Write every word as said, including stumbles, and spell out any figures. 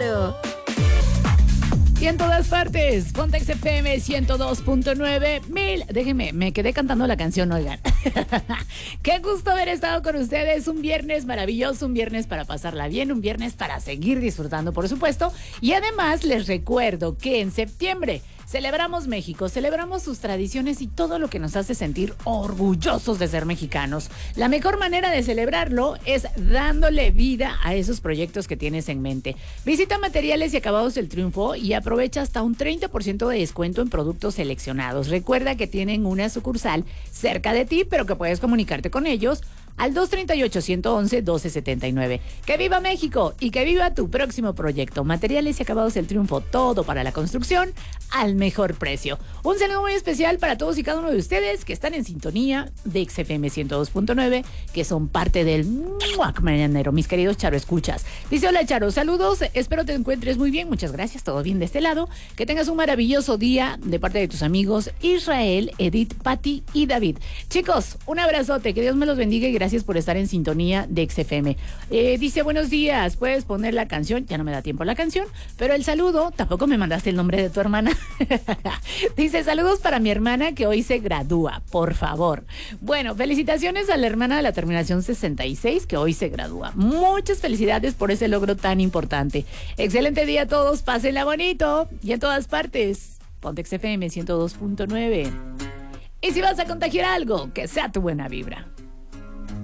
rápido. Y en todas partes, Pontex F M ciento dos punto nueve mil. Déjenme, me quedé cantando la canción, oigan. Qué gusto haber estado con ustedes. Un viernes maravilloso, un viernes para pasarla bien, un viernes para seguir disfrutando, por supuesto. Y además les recuerdo que en septiembre celebramos México, celebramos sus tradiciones y todo lo que nos hace sentir orgullosos de ser mexicanos. La mejor manera de celebrarlo es dándole vida a esos proyectos que tienes en mente. Visita Materiales y Acabados del Triunfo y aprovecha hasta un treinta por ciento de descuento en productos seleccionados. Recuerda que tienen una sucursal cerca de ti, pero que puedes comunicarte con ellos al dos tres ocho, uno uno uno, doce setenta y nueve. ¡Que viva México! Y que viva tu próximo proyecto. Materiales y Acabados del Triunfo, todo para la construcción al mejor precio. Un saludo muy especial para todos y cada uno de ustedes que están en sintonía de X F M ciento dos punto nueve, que son parte del Muac Mañanero, mis queridos Charo Escuchas. Dice: hola Charo, saludos, espero te encuentres muy bien, muchas gracias, todo bien de este lado. Que tengas un maravilloso día de parte de tus amigos Israel, Edith, Patti y David. Chicos, un abrazote, que Dios me los bendiga y gracias por estar en sintonía de X F M. Eh, dice: buenos días, puedes poner la canción, ya no me da tiempo la canción, pero el saludo, tampoco me mandaste el nombre de tu hermana. Dice: saludos para mi hermana que hoy se gradúa, por favor. Bueno, felicitaciones a la hermana de la terminación sesenta y seis que hoy se gradúa. Muchas felicidades por ese logro tan importante. Excelente día a todos, pásenla bonito y en todas partes. Ponte X F M ciento dos punto nueve. Y si vas a contagiar algo, que sea tu buena vibra.